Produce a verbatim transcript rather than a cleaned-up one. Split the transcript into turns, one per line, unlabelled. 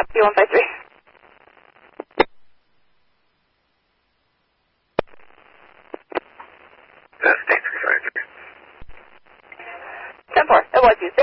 B one five three.
That's eight three five three.
ten four. It was you.